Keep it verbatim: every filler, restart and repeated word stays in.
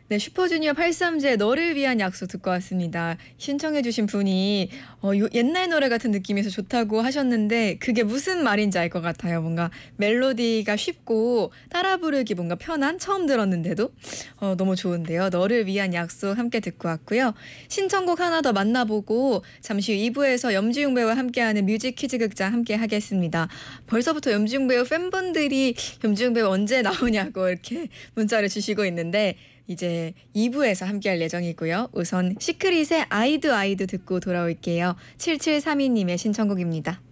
네, 슈퍼주니어 팔삼제 너를 위한 약속 듣고 왔습니다. 신청해 주신 분이 어, 요, 옛날 노래 같은 느낌에서 좋다고 하셨는데 그게 무슨 말인지 알 것 같아요. 뭔가 멜로디가 쉽고 따라 부르기 뭔가 편한, 처음 들었는데도 어, 너무 좋은데요. 너를 위한 약속 함께 듣고 왔고요. 신청곡 하나 더 만나보고 잠시 후 이 부에서 염지웅 배우와 함께하는 뮤직 퀴즈 극장 함께 하겠습니다. 벌써부터 염지웅 배우 팬분들이 염지웅 배우 언제 나오냐고 이렇게 문자를 주시고 있는데 이제 이 부에서 함께할 예정이고요. 우선 시크릿의 아이도 아이도 듣고 돌아올게요. 칠칠삼이 님의 신청곡입니다.